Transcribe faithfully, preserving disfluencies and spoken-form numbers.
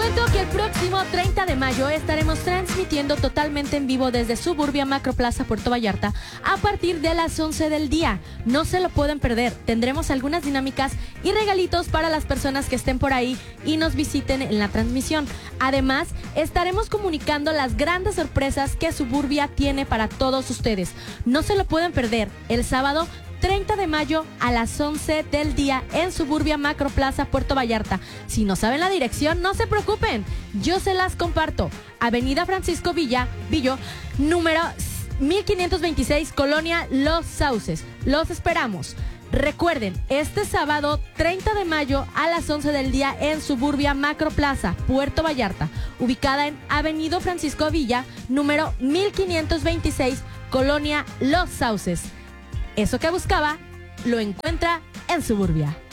cuento que el próximo treinta de mayo estaremos transmitiendo totalmente en vivo desde Suburbia Macroplaza Puerto Vallarta a partir de las once del día. No se lo pueden perder. Tendremos algunas dinámicas y regalitos para las personas que estén por ahí y nos visiten en la transmisión. Además, estaremos comunicando las grandes sorpresas que Suburbia tiene para todos ustedes. No se lo pueden perder. El sábado treinta de mayo a las once del día en Suburbia Macroplaza Puerto Vallarta. Si no saben la dirección, no se preocupen, yo se las comparto. Avenida Francisco Villa, Villo, número mil quinientos veintiséis, Colonia Los Sauces. Los esperamos. Recuerden, este sábado treinta de mayo a las once del día en Suburbia Macroplaza Puerto Vallarta, ubicada en Avenida Francisco Villa, número mil quinientos veintiséis, Colonia Los Sauces. Eso que buscaba, lo encuentra en Suburbia.